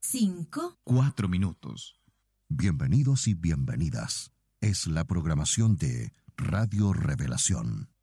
5, 4 minutos. Bienvenidos y bienvenidas. Es la programación de Radio Revelación.